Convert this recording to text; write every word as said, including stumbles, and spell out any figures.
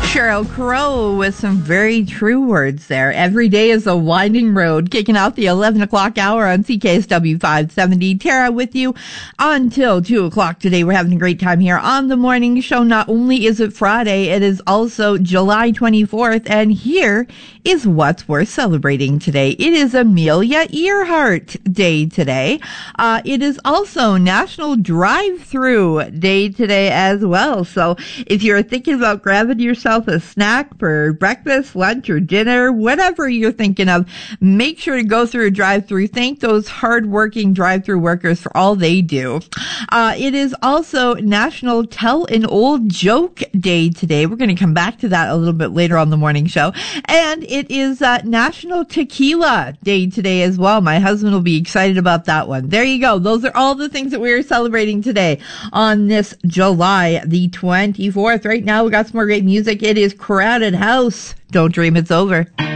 Sheryl Crow with some very true words there. Every day is a winding road. Kicking out the eleven o'clock hour on C K S W five seventy. Tara with you until two o'clock today. We're having a great time here on the morning show. Not only is it Friday, it is also July twenty-fourth. And here is what's worth celebrating today. It is Amelia Earhart Day today. Uh, it is also National Drive-Through Day today as well. So if you're thinking about grabbing yourself a snack for breakfast, lunch, or dinner, whatever you're thinking of, make sure to go through a drive-through. Thank those hard-working drive-through workers for all they do. Uh, it is also National Tell an Old Joke Day today. We're going to come back to that a little bit later on the morning show. And it is uh, National Tequila Day today as well. My husband will be excited about that one. There you go. Those are all the things that we're celebrating today on this July the twenty-fourth. Right now, we got some more great music. It is Crowded House. Don't dream it's over.